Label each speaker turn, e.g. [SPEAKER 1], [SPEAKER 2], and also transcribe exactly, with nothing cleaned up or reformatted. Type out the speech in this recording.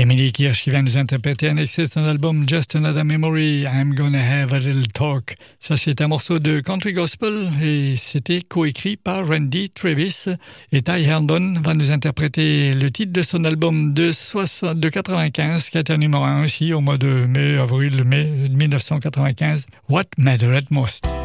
[SPEAKER 1] Emily Kirsch qui vient nous interpréter un extrait de son album Just Another Memory, I'm Gonna Have a Little Talk. Ça, c'est un morceau de country gospel et c'était coécrit par Randy Travis. Et Ty Herndon va nous interpréter le titre de son album de, soixante, de quatre-vingt-quinze, qui a été numéro un aussi au mois de mai, avril, mai mille neuf cent quatre-vingt-quinze, What Mattered Most.